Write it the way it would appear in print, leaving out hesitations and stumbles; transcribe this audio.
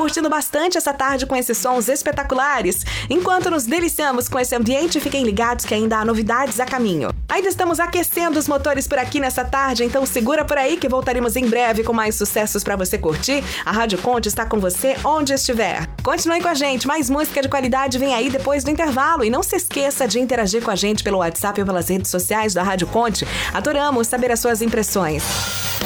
curtindo bastante essa tarde com esses sons espetaculares. Enquanto nos deliciamos com esse ambiente, fiquem ligados que ainda há novidades a caminho. Ainda estamos aquecendo os motores por aqui nessa tarde, então segura por aí que voltaremos em breve com mais sucessos para você curtir. A Rádio Conte está com você onde estiver. Continue com a gente, mais música de qualidade vem aí depois do intervalo. E não se esqueça de interagir com a gente pelo WhatsApp ou pelas redes sociais da Rádio Conte. Adoramos saber as suas impressões.